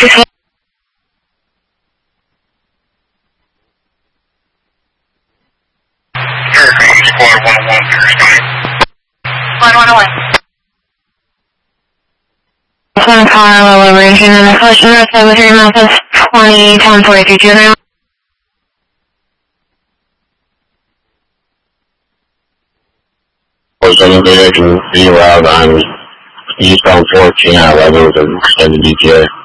Squad 101, Squad 101. One car, low elevation, and the collision of 73 Memphis 20, 1043, do you know? Was on the vehicle, be allowed on eastbound 14 at 11 with an extended DTA.